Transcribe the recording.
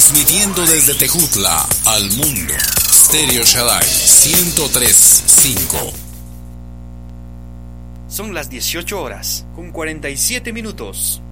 Transmitiendo desde Tejutla al mundo. Stereo Shaddai 103.5. Son las 18 horas, con 47 minutos.